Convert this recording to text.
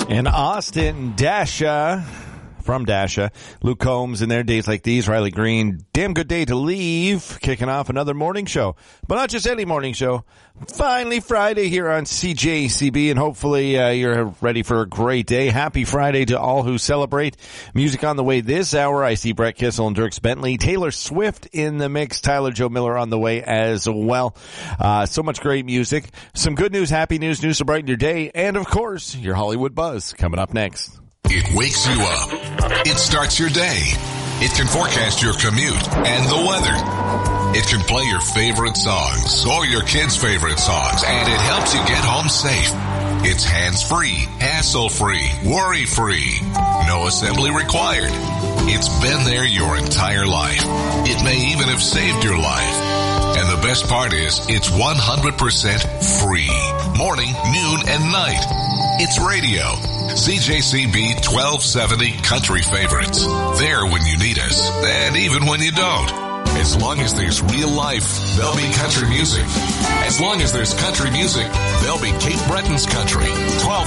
In Austin, Dasha, from Dasha, Luke Combs in their Days Like These, Riley Green, Damn Good Day to Leave, kicking off another morning show. But not just any morning show. Finally Friday here on CJCB, and hopefully you're ready for a great day. Happy Friday to all who celebrate. Music on the way this hour. I see Brett Kissel and Dierks Bentley. Taylor Swift in the mix. Tyler Joe Miller on the way as well. So much great music. Some good news, happy news to brighten your day. And, of course, your Hollywood Buzz coming up next. It wakes you up. It starts your day. It can forecast your commute and the weather. It can play your favorite songs or your kids' favorite songs, and it helps you get home safe. It's hands-free, hassle-free, worry-free. No assembly required. It's been there your entire life. It may even have saved your life. And the best part is, it's 100% free. Morning, noon, and night. It's radio. CJCB 1270 Country Favorites. There when you need us, and even when you don't. As long as there's real life, there'll be country music. As long as there's country music, there'll be Cape Breton's Country. 1270